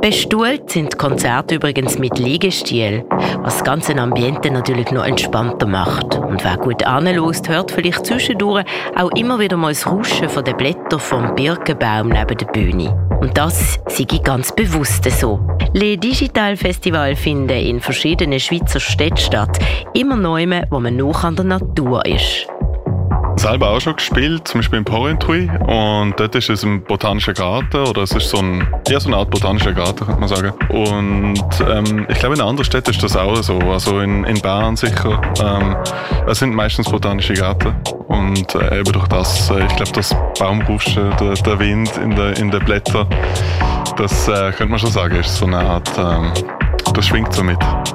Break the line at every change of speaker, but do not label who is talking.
Bestuhlt sind die Konzerte übrigens mit Liegestiel, was das ganze Ambiente natürlich noch entspannter macht. Und wer gut anhört, hört vielleicht zwischendurch auch immer wieder mal das Rauschen von den Blättern vom Birkenbaum neben der Bühne. Und das sei ganz bewusst so. Les Digital Festival finden in verschiedenen Schweizer Städten statt, immer neu, wo man noch an der Natur ist.
Selber auch schon gespielt, zum Beispiel in Porrentruy, und dort ist es im Botanischen Garten, oder es ist so eine Art Botanischer Garten, könnte man sagen. Und ich glaube, in anderen Städten ist das auch so, also in Bern sicher. Es sind meistens botanische Gärten, und eben durch das, ich glaube, das Baumrauschen, der Wind in den Blättern, das könnte man schon sagen, ist so eine Art, das schwingt so mit.